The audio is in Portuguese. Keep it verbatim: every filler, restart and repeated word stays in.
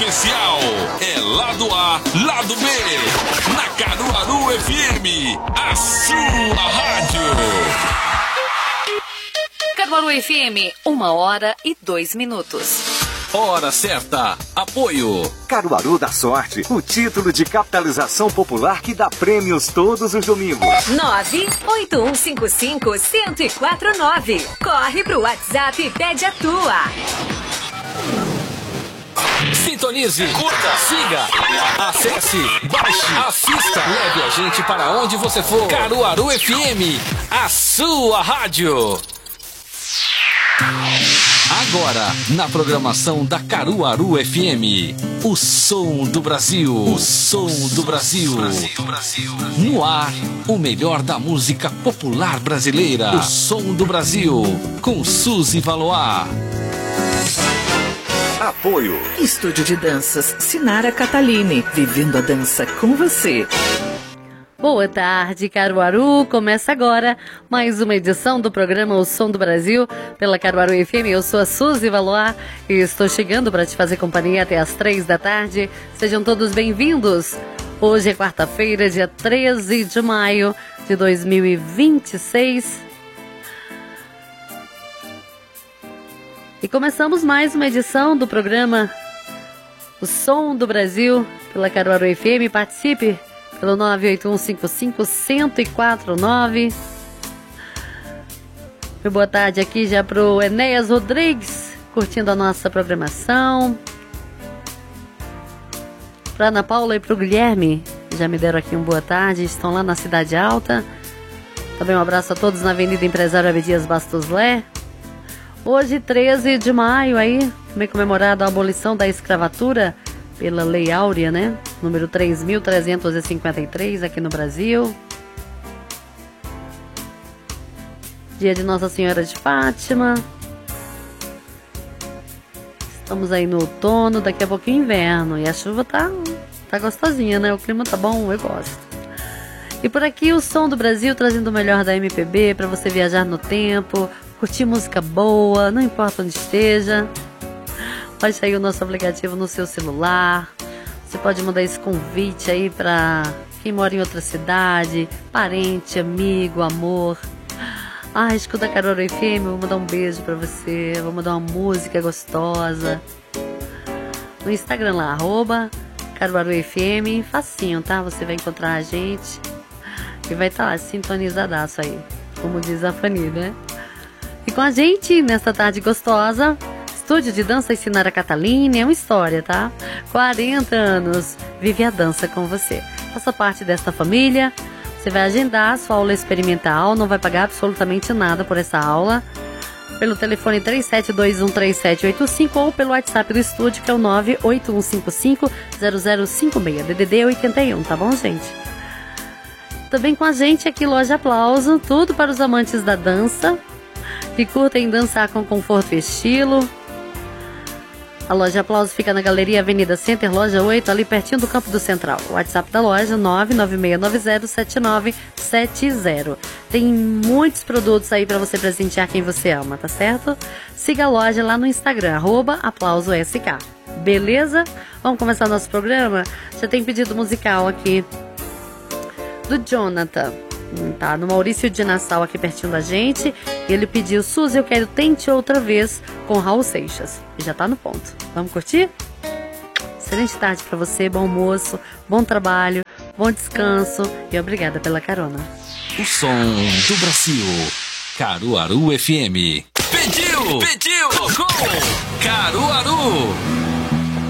especial. É lado A, lado B. Na Caruaru F M, a sua rádio. Caruaru F M, uma hora e dois minutos. Hora certa. Apoio. Caruaru da Sorte, o título de capitalização popular que dá prêmios todos os domingos. nove oito um cinco cinco, um zero quatro nove. Corre pro WhatsApp e pede a tua. Sintonize, curta, siga, acesse, baixe, assista, leve a gente para onde você for. Caruaru F M, a sua rádio. Agora, na programação da Caruaru F M, o som do Brasil, o som do Brasil. No ar, o melhor da música popular brasileira, o som do Brasil, com Suzy Valois. Apoio. Estúdio de Danças Sinara Catalini, vivendo a dança com você. Boa tarde, Caruaru. Começa agora mais uma edição do programa O Som do Brasil pela Caruaru F M. Eu sou a Suzy Valois e estou chegando para te fazer companhia até as três da tarde. Sejam todos bem-vindos. Hoje é quarta-feira, dia treze de maio de dois mil e vinte e seis. E começamos mais uma edição do programa O Som do Brasil pela Caruaru F M. Participe pelo nove oito um cinco cinco, um zero quatro nove. Meu boa tarde aqui já pro Enéas Rodrigues, curtindo a nossa programação. Pra Ana Paula e pro Guilherme, já me deram aqui um boa tarde, estão lá na Cidade Alta. Também um abraço a todos na Avenida Empresário Abdias Bastos Lé. Hoje, treze de maio, aí, também comemorado a abolição da escravatura pela Lei Áurea, né? Número três mil trezentos e cinquenta e três aqui no Brasil. Dia de Nossa Senhora de Fátima. Estamos aí no outono, daqui a pouquinho inverno. E a chuva tá, tá gostosinha, né? O clima tá bom, eu gosto. E por aqui o Som do Brasil trazendo o melhor da M P B para você viajar no tempo, curtir música boa, não importa onde esteja. Baixe aí o nosso aplicativo no seu celular. Você pode mandar esse convite aí para quem mora em outra cidade, parente, amigo, amor. Ah, escuta a Caruaru F M, vou mandar um beijo para você, vou mandar uma música gostosa. No Instagram lá, arroba Caruaru F M, facinho, tá? Você vai encontrar a gente e vai estar lá sintonizadaço aí, como diz a Fanny, né? E com a gente, nesta tarde gostosa, Estúdio de Dança e Sinara Catalini, é uma história, tá? quarenta anos, vive a dança com você. Faça parte desta família, você vai agendar a sua aula experimental, não vai pagar absolutamente nada por essa aula, pelo telefone três sete dois um três sete oito cinco ou pelo WhatsApp do estúdio, que é o nove oito um cinco cinco, zero zero cinco seis, D D D oitenta e um, tá bom, gente? Também com a gente aqui, Loja Aplauso, tudo para os amantes da dança, que curtem dançar com conforto e estilo. A Loja Aplauso fica na Galeria Avenida Center, loja oito, ali pertinho do Campo do Central. O WhatsApp da loja nove nove seis nove zero sete nove sete zero. Tem muitos produtos aí para você presentear quem você ama, tá certo? Siga a loja lá no Instagram, arroba Aplauso S K. Beleza? Vamos começar nosso programa? Já tem pedido musical aqui do Jonathan. Tá no Maurício de Nassau, aqui pertinho da gente. E ele pediu: Suzy, eu quero Tente Outra Vez, com Raul Seixas. E já tá no ponto. Vamos curtir? Excelente tarde pra você, bom almoço, bom trabalho, bom descanso e obrigada pela carona. O som do Brasil, Caruaru F M. Pediu, pediu, com Caruaru.